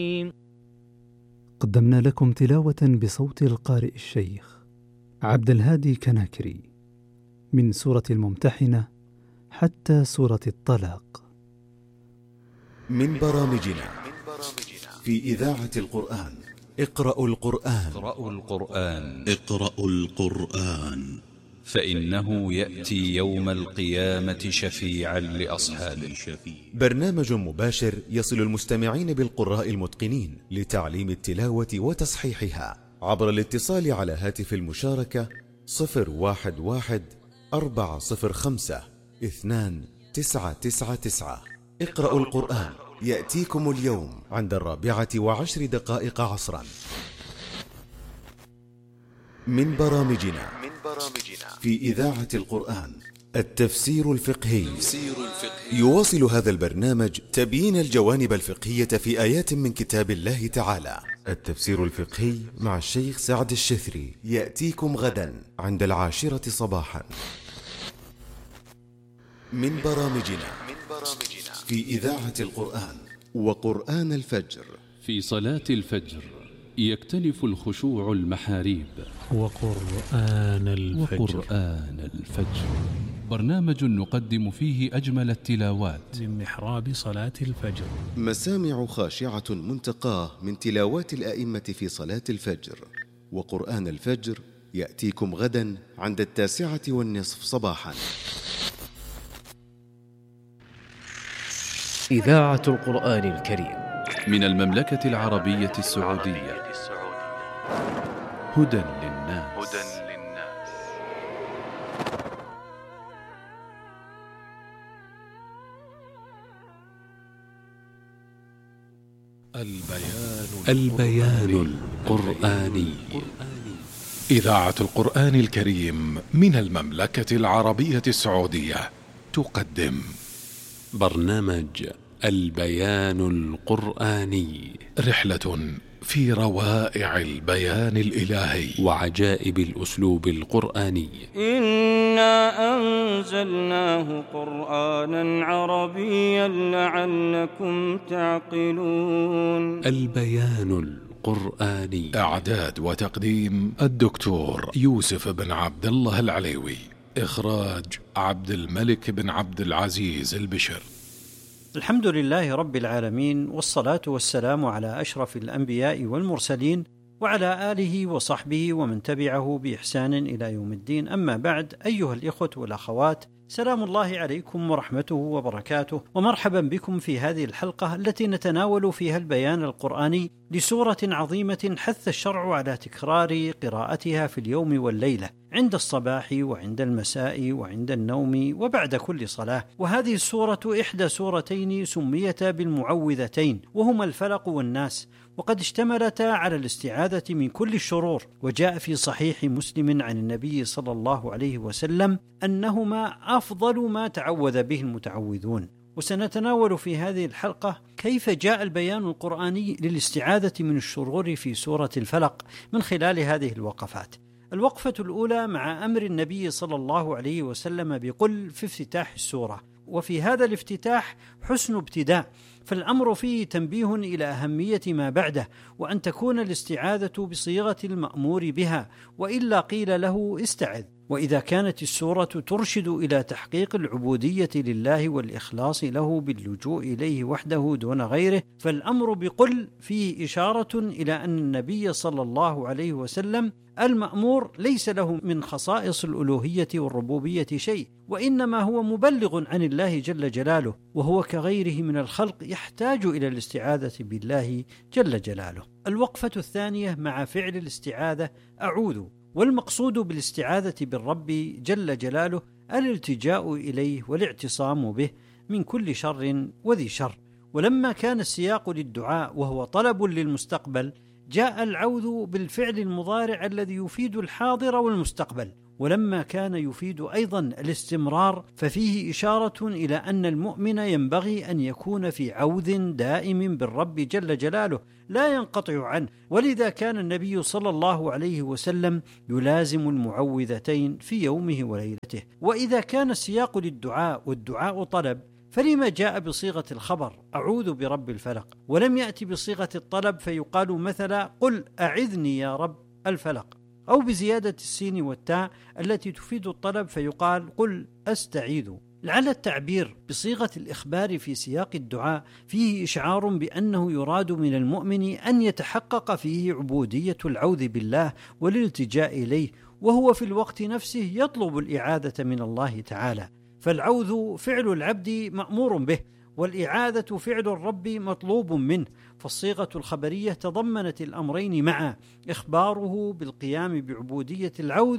قدمنا لكم تلاوة بصوت القارئ الشيخ عبد الهادي كناكري من سورة الممتحنة حتى سورة الطلاق. من برامجنا في إذاعة القرآن. اقرأوا القرآن فإنه يأتي يوم القيامة شفيعا لأصحابه. برنامج مباشر يصل المستمعين بالقراء المتقنين لتعليم التلاوة وتصحيحها عبر الاتصال على هاتف المشاركة 011-405-2999. اقرأوا القرآن يأتيكم اليوم عند 4:10 عصرا. من برامجنا في إذاعة القرآن التفسير الفقهي. يواصل هذا البرنامج تبيين الجوانب الفقهية في آيات من كتاب الله تعالى. التفسير الفقهي مع الشيخ سعد الشثري يأتيكم غدا عند 10 صباحا. من برامجنا في إذاعة القرآن وقرآن الفجر. في صلاة الفجر يختلف الخشوع المحاريب. وقرآن الفجر برنامج نقدم فيه أجمل التلاوات من محراب صلاة الفجر. مسامع خاشعة منتقاه من تلاوات الآئمة في صلاة الفجر. وقرآن الفجر يأتيكم غدا عند 9:15 صباحا. إذاعة القرآن الكريم من المملكة العربية السعودية. هدى للناس. البيان القرآني. إذاعة القرآن الكريم من المملكة العربية السعودية تقدم برنامج البيان القرآني، رحلة في روائع البيان الإلهي وعجائب الأسلوب القرآني. إنا أنزلناه قرآنا عربيا لعلكم تعقلون. البيان القرآني. إعداد وتقديم الدكتور يوسف بن عبد الله العليوي. إخراج عبد الملك بن عبد العزيز البشر. الحمد لله رب العالمين، والصلاة والسلام على أشرف الأنبياء والمرسلين وعلى آله وصحبه ومن تبعه بإحسان إلى يوم الدين. أما بعد، أيها الإخوة والأخوات، سلام الله عليكم ورحمته وبركاته، ومرحبا بكم في هذه الحلقة التي نتناول فيها البيان القرآني لسورة عظيمة حث الشرع على تكرار قراءتها في اليوم والليلة، عند الصباح وعند المساء وعند النوم وبعد كل صلاة. وهذه السورة إحدى سورتين سميتا بالمعوذتين، وهما الفلق والناس، وقد اشتملتا على الاستعاذة من كل الشرور. وجاء في صحيح مسلم عن النبي صلى الله عليه وسلم أنهما أفضل ما تعوذ به المتعوذون. وسنتناول في هذه الحلقة كيف جاء البيان القرآني للاستعاذة من الشرور في سورة الفلق من خلال هذه الوقفات. الوقفة الأولى مع أمر النبي صلى الله عليه وسلم بقل في افتتاح السورة، وفي هذا الافتتاح حسن ابتداء، فالأمر فيه تنبيه إلى أهمية ما بعده، وأن تكون الاستعاذة بصيغة المأمور بها، وإلا قيل له استعذ. وإذا كانت السورة ترشد إلى تحقيق العبودية لله والإخلاص له باللجوء إليه وحده دون غيره، فالأمر بقل فيه إشارة إلى أن النبي صلى الله عليه وسلم المأمور ليس له من خصائص الألوهية والربوبية شيء، وإنما هو مبلغ عن الله جل جلاله، وهو كغيره من الخلق يحتاج إلى الاستعاذة بالله جل جلاله. الوقفة الثانية مع فعل الاستعاذة أعوذ، والمقصود بالاستعاذة بالرب جل جلاله الالتجاء إليه والاعتصام به من كل شر وذي شر. ولما كان السياق للدعاء وهو طلب للمستقبل، جاء العوذ بالفعل المضارع الذي يفيد الحاضر والمستقبل. ولما كان يفيد أيضا الاستمرار، ففيه إشارة إلى أن المؤمن ينبغي أن يكون في عوذ دائم بالرب جل جلاله لا ينقطع عنه. ولذا كان النبي صلى الله عليه وسلم يلازم المعوذتين في يومه وليلته. وإذا كان السياق للدعاء والدعاء طلب، فلما جاء بصيغة الخبر أعوذ برب الفلق ولم يأتي بصيغة الطلب فيقال مثلا قل أعذني يا رب الفلق، أو بزيادة السين والتاء التي تفيد الطلب فيقال قل أستعيذ؟ لعل التعبير بصيغة الإخبار في سياق الدعاء فيه إشعار بأنه يراد من المؤمن أن يتحقق فيه عبودية العوذ بالله والالتجاء إليه، وهو في الوقت نفسه يطلب الإعاذة من الله تعالى. فالعوذ فعل العبد مأمور به، والإعاذة فعل الرب مطلوب منه، فالصيغة الخبرية تضمنت الأمرين معا، إخباره بالقيام بعبودية العوذ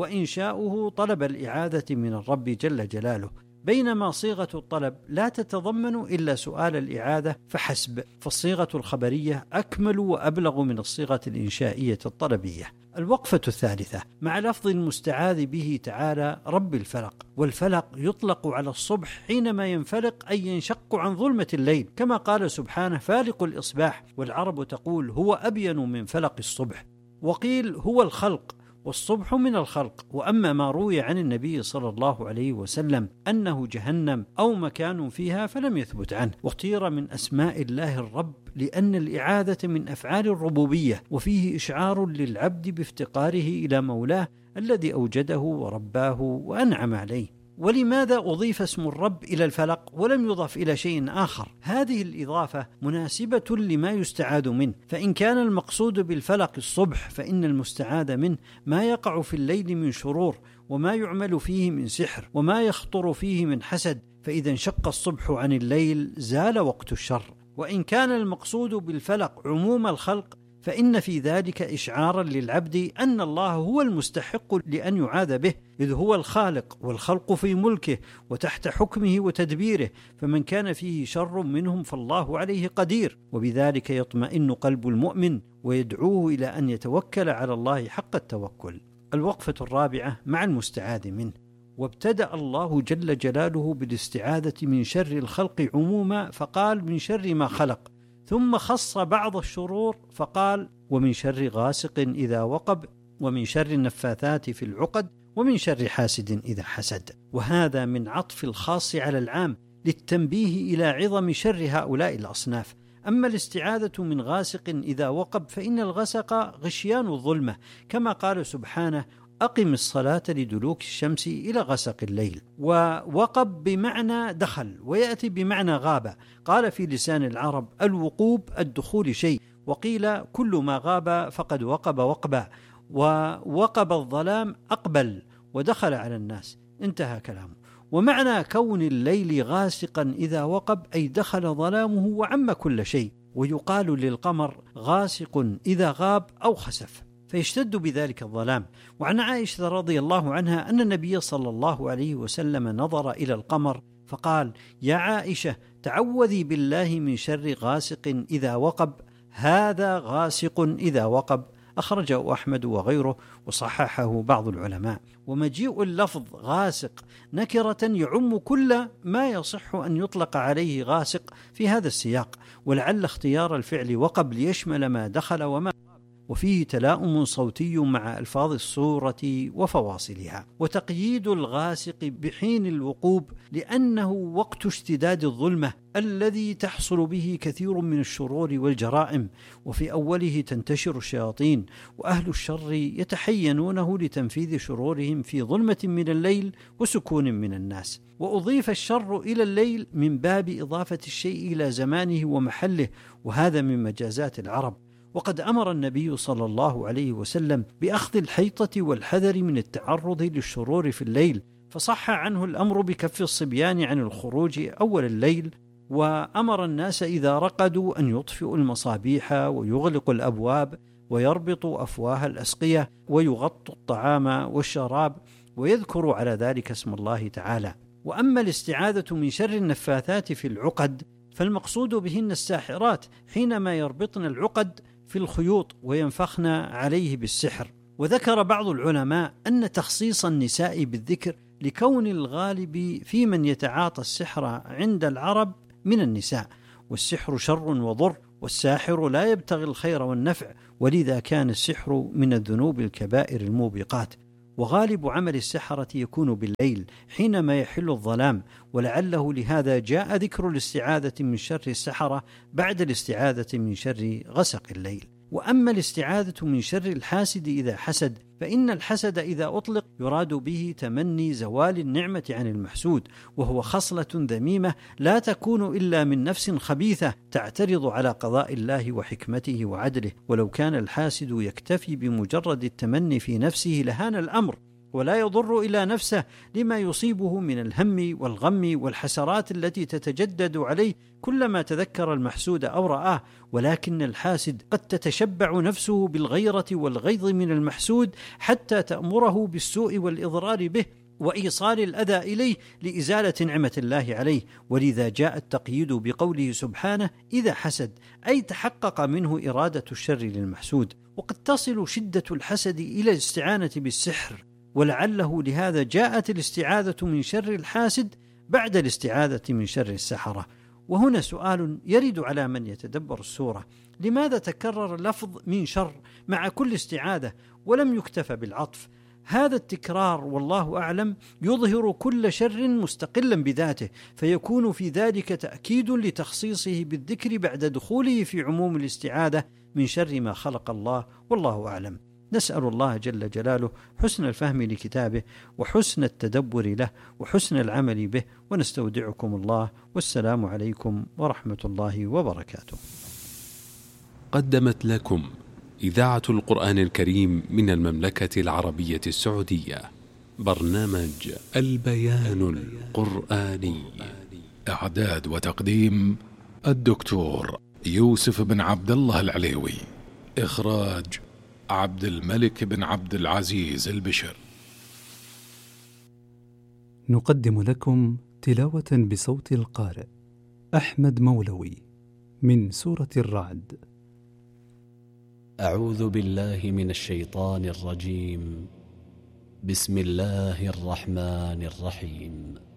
وإنشاؤه طلب الإعاذة من الرب جل جلاله، بينما صيغة الطلب لا تتضمن إلا سؤال الإعاذة فحسب، فالصيغة الخبرية أكمل وأبلغ من الصيغة الإنشائية الطلبية. الوقفة الثالثة مع لفظ المستعاذ به تعالى رب الفلق، والفلق يطلق على الصبح حينما ينفلق أي ينشق عن ظلمة الليل، كما قال سبحانه فالق الإصباح، والعرب تقول هو أبين من فلق الصبح، وقيل هو الخلق والصبح من الخلق. وأما ما روي عن النبي صلى الله عليه وسلم أنه جهنم أو مكان فيها فلم يثبت عنه، واختير من أسماء الله الرب لأن الإعاذة من أفعال الربوبية، وفيه إشعار للعبد بافتقاره إلى مولاه الذي أوجده ورباه وأنعم عليه. ولماذا أضيف اسم الرب إلى الفلق ولم يضف إلى شيء آخر؟ هذه الإضافة مناسبة لما يستعاذ منه، فإن كان المقصود بالفلق الصبح فإن المستعاذ منه ما يقع في الليل من شرور، وما يعمل فيه من سحر، وما يخطر فيه من حسد، فإذا انشق الصبح عن الليل زال وقت الشر. وإن كان المقصود بالفلق عموم الخلق فإن في ذلك إشعارا للعبد أن الله هو المستحق لأن يعاذ به، إذ هو الخالق والخلق في ملكه وتحت حكمه وتدبيره، فمن كان فيه شر منهم فالله عليه قدير، وبذلك يطمئن قلب المؤمن ويدعوه إلى أن يتوكل على الله حق التوكل. الوقفة الرابعة مع المستعاذ منه، وابتدأ الله جل جلاله بالاستعاذة من شر الخلق عموما فقال من شر ما خلق، ثم خص بعض الشرور فقال ومن شر غاسق إذا وقب، ومن شر النفاثات في العقد، ومن شر حاسد إذا حسد. وهذا من عطف الخاص على العام للتنبيه إلى عظم شر هؤلاء الأصناف. أما الاستعاذة من غاسق إذا وقب فإن الغسق غشيان الظلمة، كما قال سبحانه أقم الصلاة لدلوك الشمس إلى غسق الليل. ووقب بمعنى دخل، ويأتي بمعنى غاب. قال في لسان العرب الوقوب الدخول شيء، وقيل كل ما غاب فقد وقب وقبا، ووقب الظلام أقبل ودخل على الناس، انتهى كلامه. ومعنى كون الليل غاسقا إذا وقب أي دخل ظلامه وعم كل شيء. ويقال للقمر غاسق إذا غاب أو خسف، فيشتد بذلك الظلام. وعن عائشة رضي الله عنها أن النبي صلى الله عليه وسلم نظر إلى القمر فقال يا عائشة تعوذي بالله من شر غاسق إذا وقب، هذا غاسق إذا وقب، أخرجه أحمد وغيره وصححه بعض العلماء. ومجيء اللفظ غاسق نكرة يعم كل ما يصح أن يطلق عليه غاسق في هذا السياق، ولعل اختيار الفعل وقب ليشمل ما دخل وما، وفيه تلاؤم صوتي مع ألفاظ السورة وفواصلها. وتقييد الغاسق بحين الوقوب لأنه وقت اشتداد الظلمة الذي تحصل به كثير من الشرور والجرائم، وفي أوله تنتشر الشياطين، وأهل الشر يتحينونه لتنفيذ شرورهم في ظلمة من الليل وسكون من الناس. وأضيف الشر إلى الليل من باب إضافة الشيء إلى زمانه ومحله، وهذا من مجازات العرب. وقد أمر النبي صلى الله عليه وسلم بأخذ الحيطة والحذر من التعرض للشرور في الليل، فصح عنه الأمر بكف الصبيان عن الخروج أول الليل، وأمر الناس إذا رقدوا أن يطفئوا المصابيح ويغلقوا الأبواب ويربطوا أفواه الأسقية ويغطوا الطعام والشراب ويذكروا على ذلك اسم الله تعالى. وأما الاستعاذة من شر النفاثات في العقد فالمقصود بهن الساحرات حينما يربطن العقد في الخيوط وينفخن عليه بالسحر. وذكر بعض العلماء أن تخصيص النساء بالذكر لكون الغالب في من يتعاطى السحر عند العرب من النساء، والسحر شر وضر، والساحر لا يبتغي الخير والنفع، ولذا كان السحر من الذنوب الكبائر الموبقات. وغالب عمل السحرة يكون بالليل حينما يحل الظلام، ولعله لهذا جاء ذكر الاستعاذة من شر السحرة بعد الاستعاذة من شر غسق الليل. وأما الاستعاذة من شر الحاسد إذا حسد، فإن الحسد إذا أطلق يراد به تمني زوال النعمة عن المحسود، وهو خصلة ذميمة لا تكون إلا من نفس خبيثة تعترض على قضاء الله وحكمته وعدله. ولو كان الحاسد يكتفي بمجرد التمني في نفسه لهان الأمر، ولا يضر إلى نفسه لما يصيبه من الهم والغم والحسرات التي تتجدد عليه كلما تذكر المحسود أو رآه. ولكن الحاسد قد تتشبع نفسه بالغيرة والغيظ من المحسود حتى تأمره بالسوء والإضرار به وإيصال الأذى إليه لإزالة نعمة الله عليه. ولذا جاء التقييد بقوله سبحانه إذا حسد، أي تحقق منه إرادة الشر للمحسود. وقد تصل شدة الحسد إلى الاستعانة بالسحر، ولعله لهذا جاءت الاستعاذة من شر الحاسد بعد الاستعاذة من شر السحرة. وهنا سؤال يرد على من يتدبر السورة: لماذا تكرر لفظ من شر مع كل استعاذة ولم يكتفى بالعطف؟ هذا التكرار والله أعلم يظهر كل شر مستقلا بذاته، فيكون في ذلك تأكيد لتخصيصه بالذكر بعد دخوله في عموم الاستعاذة من شر ما خلق الله، والله أعلم. نسأل الله جل جلاله حسن الفهم لكتابه وحسن التدبر له وحسن العمل به، ونستودعكم الله، والسلام عليكم ورحمة الله وبركاته. قدمت لكم إذاعة القرآن الكريم من المملكة العربية السعودية برنامج البيان القرآني. إعداد وتقديم الدكتور يوسف بن عبد الله العليوي. إخراج عبد الملك بن عبد العزيز البشر. نقدم لكم تلاوة بصوت القارئ أحمد مولوي من سورة الرعد. أعوذ بالله من الشيطان الرجيم. بسم الله الرحمن الرحيم.